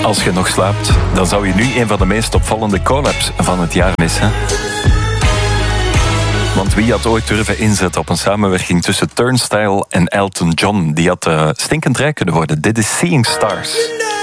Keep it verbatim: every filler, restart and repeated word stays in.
Als je nog slaapt, dan zou je nu een van de meest opvallende collabs van het jaar missen. Want wie had ooit durven inzetten op een samenwerking tussen Turnstile en Elton John? Die had uh, stinkend rijk kunnen worden. Dit is Seeing Stars.